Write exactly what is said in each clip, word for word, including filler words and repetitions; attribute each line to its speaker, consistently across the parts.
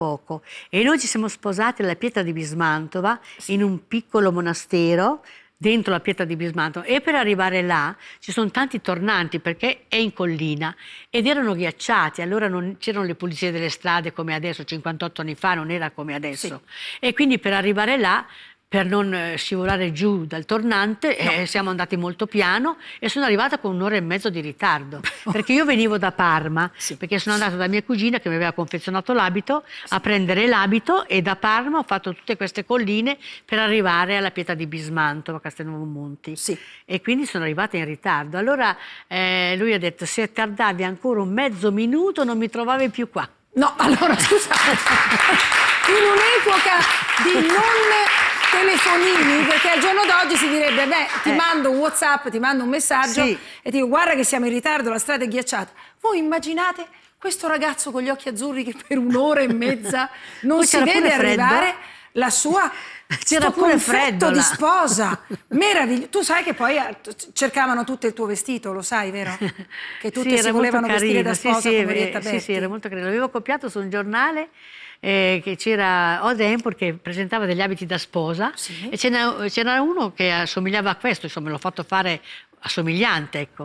Speaker 1: poco e noi ci siamo sposati alla Pietra di Bismantova, sì, in un piccolo monastero dentro la Pietra di Bismantova, e per arrivare là ci sono tanti tornanti perché è in collina ed erano ghiacciati, allora non c'erano le pulizie delle strade come adesso, cinquantotto anni fa non era come adesso, sì, e quindi per arrivare là, per non scivolare giù dal tornante, no, eh, siamo andati molto piano e sono arrivata con un'ora e mezzo di ritardo, perché io venivo da Parma, sì, perché sono andata da mia cugina che mi aveva confezionato l'abito, sì, a prendere l'abito, e da Parma ho fatto tutte queste colline per arrivare alla Pietra di Bismantova, a Castelnuovo Monti, sì, e quindi sono arrivata in ritardo. Allora eh, lui ha detto: se tardavi ancora un mezzo minuto non mi trovavi più qua.
Speaker 2: No, allora scusate, in un'epoca di non telefonini, perché al giorno d'oggi si direbbe: beh, ti eh. mando un WhatsApp, ti mando un messaggio, sì, e ti dico: guarda che siamo in ritardo, la strada è ghiacciata. Voi immaginate questo ragazzo con gli occhi azzurri che per un'ora e mezza non Poi si vede arrivare la sua...
Speaker 1: C'era pure freddo
Speaker 2: di sposa, meraviglioso. Tu sai che poi cercavano tutto il tuo vestito, lo sai, vero? Che tutte sì, si volevano vestire da sposa, sì, sì, come Orietta Berti.
Speaker 1: Sì, sì, era molto carino. L'avevo copiato su un giornale eh, che c'era Audrey Hepburn che presentava degli abiti da sposa, sì, e c'era uno che assomigliava a questo, insomma l'ho fatto fare assomigliante, ecco.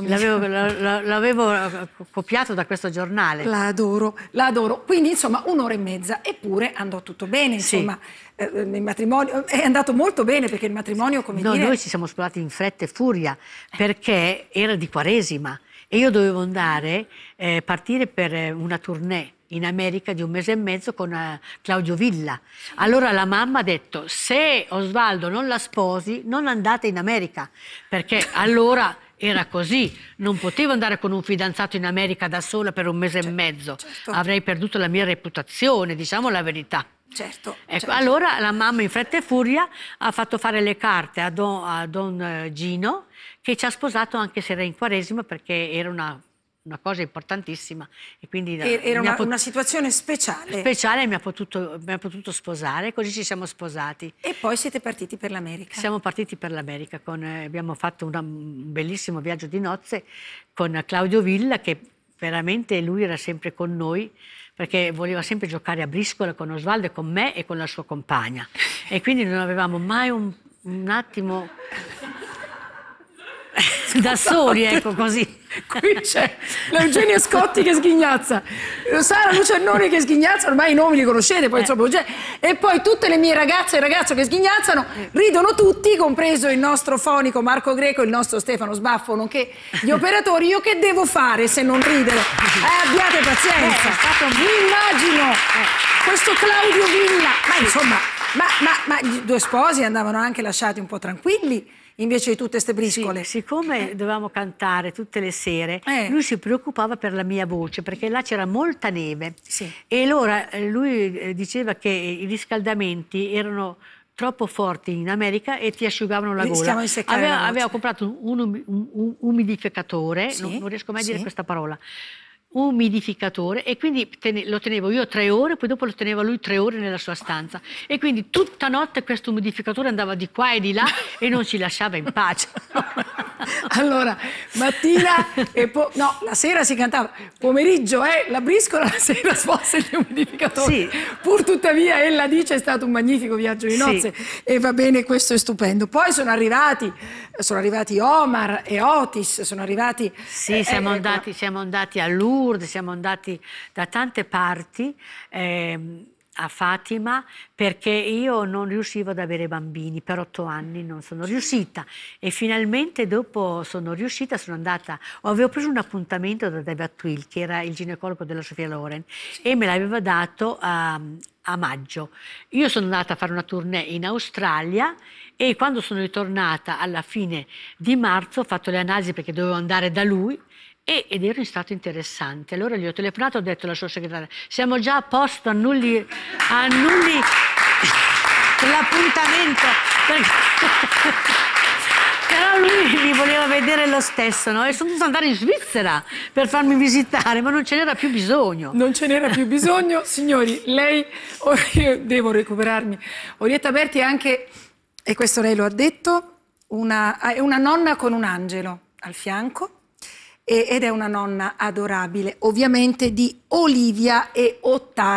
Speaker 1: L'avevo copiato da questo giornale.
Speaker 2: La adoro, la adoro. Quindi insomma un'ora e mezza, eppure andò tutto bene, insomma. Sì. Eh, il matrimonio è andato molto bene, perché il matrimonio, come
Speaker 1: no,
Speaker 2: dire...
Speaker 1: Noi ci siamo sposati in fretta e furia, perché era di Quaresima e io dovevo andare, eh, partire per una tournée in America di un mese e mezzo con uh, Claudio Villa. Allora la mamma ha detto: se Osvaldo non la sposi non andate in America, perché allora era così, non potevo andare con un fidanzato in America da sola per un mese certo, e mezzo, certo, avrei perduto la mia reputazione, diciamo la verità.
Speaker 2: Certo,
Speaker 1: ecco,
Speaker 2: certo.
Speaker 1: Allora la mamma in fretta e furia ha fatto fare le carte a Don, a Don Gino, che ci ha sposato anche se era in Quaresima, perché era una... una cosa importantissima, e quindi
Speaker 2: era una, una situazione speciale
Speaker 1: speciale mi ha potuto, mi ha potuto sposare, così ci siamo sposati
Speaker 2: e poi siete partiti per l'America.
Speaker 1: Siamo partiti per l'America, eh, abbiamo fatto una, un bellissimo viaggio di nozze con Claudio Villa, che veramente lui era sempre con noi, perché voleva sempre giocare a briscola con Osvaldo e con me e con la sua compagna, e quindi non avevamo mai un, un attimo da soli, ecco, così.
Speaker 2: Qui c'è l'Eugenio Scotti che sghignazza, Sara Lucernoni che sghignazza, ormai i nomi li conoscete, poi insomma, e poi tutte le mie ragazze e ragazzo che sghignazzano, ridono tutti, compreso il nostro fonico Marco Greco, il nostro Stefano Sbaffo, nonché gli operatori. Io che devo fare se non ridere? Eh, abbiate pazienza. Mi immagino questo Claudio Villa, ma insomma, ma, ma, ma i due sposi andavano anche lasciati un po' tranquilli, invece di tutte queste briscole.
Speaker 1: Sì, siccome eh. dovevamo cantare tutte le sere, eh. lui si preoccupava per la mia voce, perché là c'era molta neve, sì, e allora lui diceva che i riscaldamenti erano troppo forti in America e ti asciugavano la gola. Aveva, la aveva comprato un, un, un, un umidificatore, sì, non, non riesco mai a dire sì. questa parola, umidificatore, e quindi tene, lo tenevo io tre ore, poi dopo lo teneva lui tre ore nella sua stanza, e quindi tutta notte questo umidificatore andava di qua e di là e non ci lasciava in pace.
Speaker 2: Allora, mattina e poi no, la sera si cantava, pomeriggio è la briscola, la sera sposta gli umidificatori. Sì. Pur tuttavia ella dice: è stato un magnifico viaggio di nozze, sì, e va bene, questo è stupendo. Poi sono arrivati, sono arrivati Omar e Otis, sono arrivati...
Speaker 1: Sì, eh, siamo, eh, andati, eh, siamo andati a Lourdes, siamo andati da tante parti, ehm, a Fatima, perché io non riuscivo ad avere bambini, per otto anni non sono riuscita, e finalmente dopo sono riuscita, sono andata, avevo preso un appuntamento da David Twill, che era il ginecologo della Sofia Loren, sì, e me l'aveva dato a, a maggio. Io sono andata a fare una tournée in Australia, e quando sono ritornata alla fine di marzo ho fatto le analisi perché dovevo andare da lui, E, ed ero in stato interessante. Allora gli ho telefonato e ho detto alla sua segretaria: siamo già a posto, annulli, annulli l'appuntamento. Però lui mi voleva vedere lo stesso, no? E sono dovuta andare in Svizzera per farmi visitare, ma non ce n'era più bisogno.
Speaker 2: Non ce n'era più bisogno. Signori, lei, io devo recuperarmi. Orietta Berti è anche, e questo lei lo ha detto, una, è una nonna con un angelo al fianco, ed è una nonna adorabile, ovviamente di Olivia e Ottavio.